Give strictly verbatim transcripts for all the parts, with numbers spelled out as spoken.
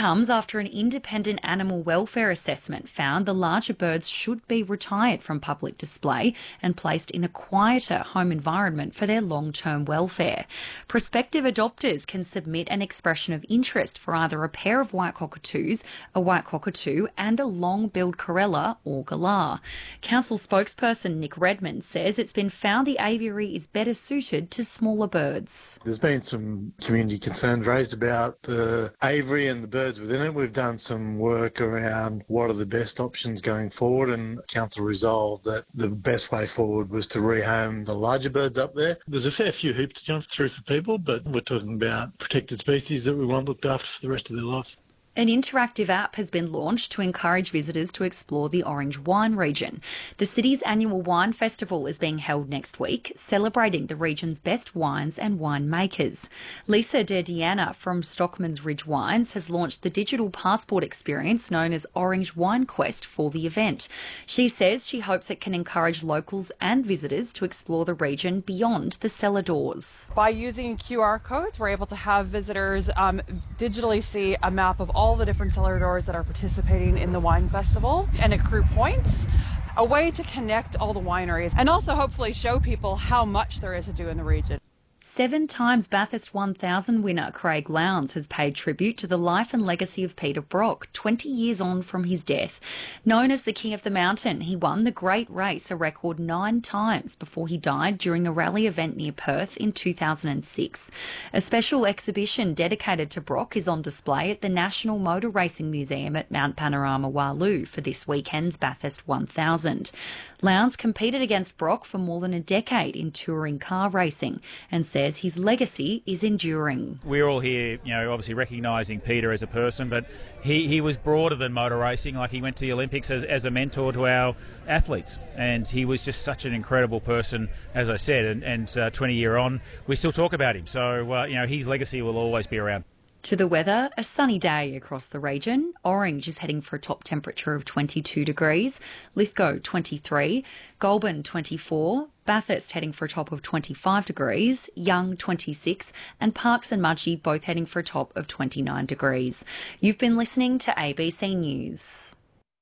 comes after an independent animal welfare assessment found the larger birds should be retired from public display and placed in a quieter home environment for their long-term welfare. Prospective adopters can submit an expression of interest for either a pair of white cockatoos, a white cockatoo and a long-billed corella or galah. Council spokesperson Nick Redmond says it's been found the aviary is better suited to smaller birds. There's been some community concerns raised about the aviary and the birds within it. We've done some work around what are the best options going forward, and Council resolved that the best way forward was to rehome the larger birds up there. There's a fair few hoops to jump through for people, but we're talking about protected species that we want looked after for the rest of their life. An interactive app has been launched to encourage visitors to explore the Orange wine region. The city's annual wine festival is being held next week, celebrating the region's best wines and winemakers. Lisa De Diana from Stockman's Ridge Wines has launched the digital passport experience known as Orange Wine Quest for the event. She says she hopes it can encourage locals and visitors to explore the region beyond the cellar doors. By using Q R codes, we're able to have visitors um, digitally see a map of all all the different cellar doors that are participating in the wine festival and accrue points, a way to connect all the wineries and also hopefully show people how much there is to do in the region. Seven times Bathurst one thousand winner Craig Lowndes has paid tribute to the life and legacy of Peter Brock, twenty years on from his death. Known as the King of the Mountain, he won the Great Race a record nine times before he died during a rally event near Perth in two thousand six. A special exhibition dedicated to Brock is on display at the National Motor Racing Museum at Mount Panorama Wahlu for this weekend's Bathurst one thousand. Lowndes competed against Brock for more than a decade in touring car racing and says his legacy is enduring. We're all here, you know, obviously recognising Peter as a person, but he, he was broader than motor racing. Like, he went to the Olympics as, as a mentor to our athletes, and he was just such an incredible person, as I said, and, and uh, twenty year on, we still talk about him. So, uh, you know, his legacy will always be around. To the weather, a sunny day across the region. Orange is heading for a top temperature of twenty-two degrees, Lithgow twenty-three, Goulburn twenty-four, Bathurst heading for a top of twenty-five degrees, Young twenty-six, and Parkes and Mudgee both heading for a top of twenty-nine degrees. You've been listening to A B C News.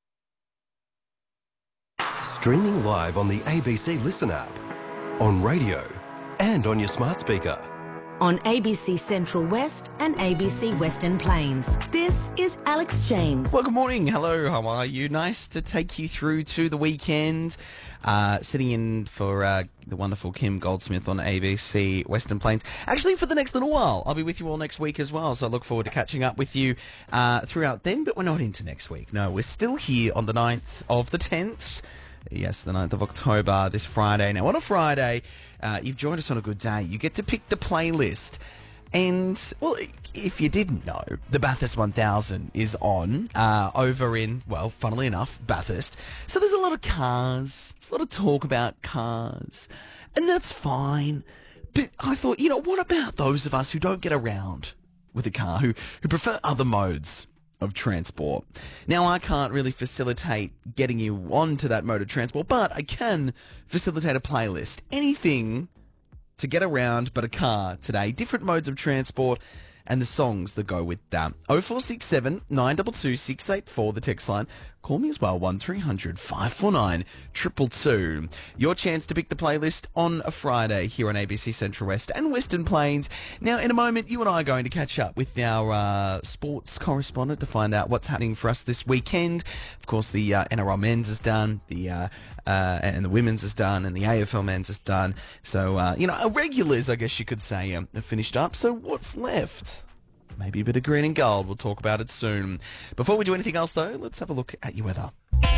Streaming live on the A B C Listen app, on radio and on your smart speaker. On A B C Central West and A B C Western Plains. This is Alex James. Well, good morning. Hello, how are you? Nice to take you through to the weekend. Uh, sitting in for uh, the wonderful Kim Goldsmith on A B C Western Plains. Actually, for the next little while. I'll be with you all next week as well, so I look forward to catching up with you uh, throughout then, but we're not into next week. No, we're still here on the ninth of the tenth. Yes, the ninth of October, this Friday. Now, on a Friday, uh, you've joined us on a good day. You get to pick the playlist. And, well, if you didn't know, the Bathurst one thousand is on uh, over in, well, funnily enough, Bathurst. So there's a lot of cars. There's a lot of talk about cars. And that's fine. But I thought, you know, what about those of us who don't get around with a car, who, who prefer other modes of transport? Now, I can't really facilitate getting you onto that mode of transport, but I can facilitate a playlist. Anything to get around but a car today. Different modes of transport and the songs that go with that. oh four six seven, nine two two, six eight four, the text line. Call me as well, one three hundred, five four nine, two two two. Your chance to pick the playlist on a Friday here on A B C Central West and Western Plains. Now, in a moment, you and I are going to catch up with our uh, sports correspondent to find out what's happening for us this weekend. Of course, the uh, N R L men's is done, the uh, uh, and the women's is done, and the A F L men's is done. So, uh, you know, our regulars, I guess you could say, um, are finished up. So what's left? Maybe a bit of green and gold. We'll talk about it soon. Before we do anything else, though, let's have a look at your weather.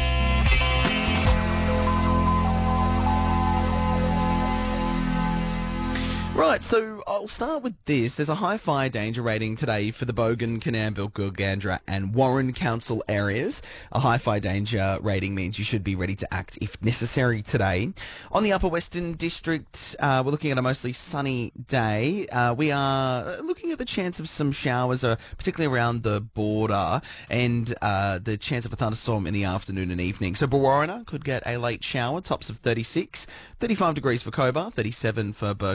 Right, so I'll start with this. There's a high fire danger rating today for the Bogan, Canambil, Gurgandra and Warren Council areas. A high fire danger rating means you should be ready to act if necessary today. On the Upper Western District, uh, we're looking at a mostly sunny day. Uh, we are looking at the chance of some showers, uh, particularly around the border, and uh, the chance of a thunderstorm in the afternoon and evening. So Brewarrina could get a late shower, tops of thirty-six, thirty-five degrees for Cobar, thirty-seven for Burke and Wilkes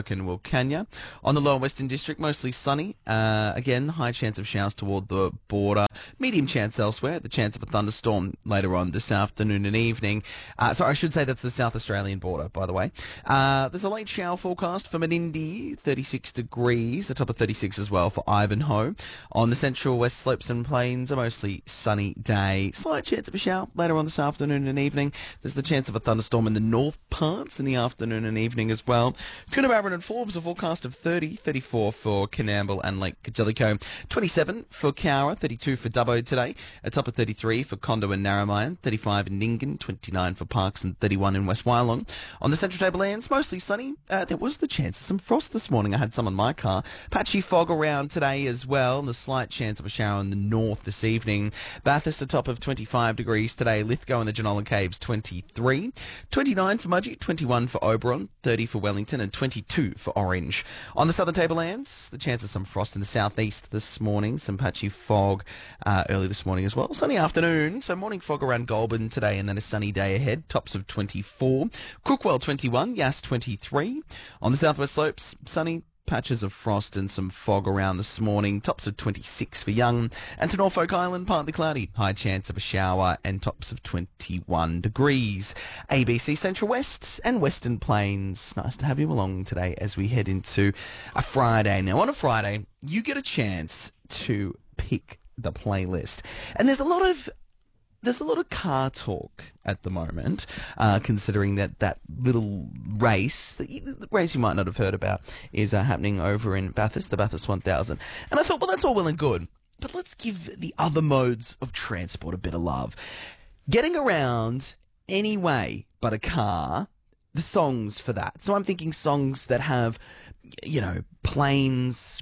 Wilcannia. On the Lower Western District, mostly sunny. Uh, again, high chance of showers toward the border. Medium chance elsewhere. The chance of a thunderstorm later on this afternoon and evening. Uh, sorry, I should say that's the South Australian border, by the way. Uh, there's a late shower forecast for Menindee, thirty-six degrees. A top of thirty-six as well for Ivanhoe. On the Central West Slopes and Plains, a mostly sunny day. Slight chance of a shower later on this afternoon and evening. There's the chance of a thunderstorm in the north parts in the afternoon and evening as well. Coonabarabran and Forbes, a forecast of thirty, thirty-four for Coonamble and Lake Jellicoe, twenty-seven for Cowra, thirty-two for Dubbo today, a top of thirty-three for Condo and Narromine, thirty-five in Nyngan, twenty-nine for Parkes and thirty-one in West Wyalong. On the Central Tablelands, mostly sunny. Uh, there was the chance of some frost this morning. I had some on my car. Patchy fog around today as well, and a slight chance of a shower in the north this evening. Bathurst, a top of twenty-five degrees today. Lithgow and the Jenolan Caves, twenty-three. twenty-nine for Mudgee, twenty-one for Oberon, thirty for Wellington, and twenty-two for Orange. On the Southern Tablelands, the chance of some frost in the southeast this morning. Some patchy fog uh, early this morning as well. Sunny afternoon, so morning fog around Goulburn today, and then a sunny day ahead. Tops of twenty-four. Crookwell, twenty-one. Yass, twenty-three. On the southwest slopes, sunny. Patches of frost and some fog around this morning. Tops of twenty-six for Young. And to Norfolk Island, partly cloudy. High chance of a shower and tops of twenty-one degrees. A B C Central West and Western Plains. Nice to have you along today as we head into a Friday. Now, on a Friday, you get a chance to pick the playlist. And there's a lot of There's a lot of car talk at the moment, uh, considering that that little race, the race you might not have heard about, is uh, happening over in Bathurst, the Bathurst one thousand. And I thought, well, that's all well and good, but let's give the other modes of transport a bit of love. Getting around any way but a car, the songs for that. So I'm thinking songs that have, you know, planes,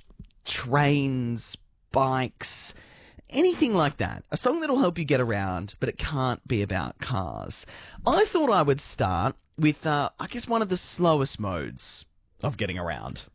trains, bikes, anything like that. A song that'll help you get around, but it can't be about cars. I thought I would start with, uh, I guess, one of the slowest modes of getting around.